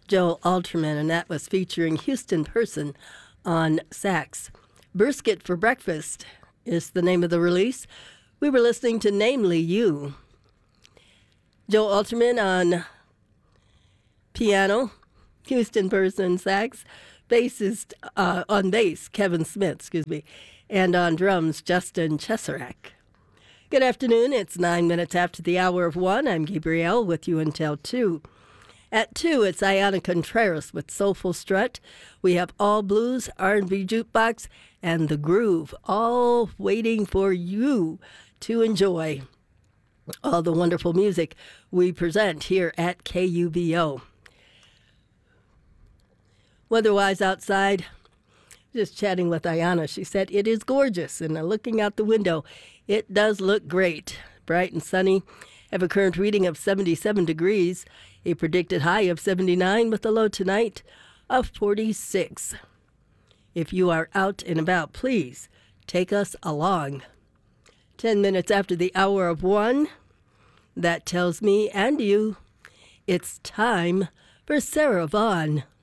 Joel Alterman, and that was featuring Houston Person on sax. Brisket for Breakfast is the name of the release. We were listening to Namely You. Joel Alterman on piano, Houston Person sax, bassist on bass, Kevin Smith, and on drums, Justin Chesarak. Good afternoon. It's 9 minutes after the hour of 1. I'm Gabrielle with you until 2. At 2, it's Ayana Contreras with Soulful Strut. We have All Blues, R&B Jukebox, and The Groove, all waiting for you to enjoy all the wonderful music we present here at KUBO. Weather-wise outside, just chatting with Ayana, she said it is gorgeous, and looking out the window, it does look great. Bright and sunny. Have a current reading of 77 degrees, a predicted high of 79 with a low tonight of 46. If you are out and about, please take us along. 10 minutes after the hour of 1, that tells me and you it's time for Sarah Vaughan.